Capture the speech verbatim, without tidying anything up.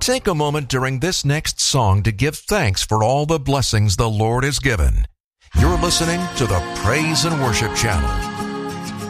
Take a moment during this next song to give thanks for all the blessings the Lord has given. You're listening to the Praise and Worship Channel.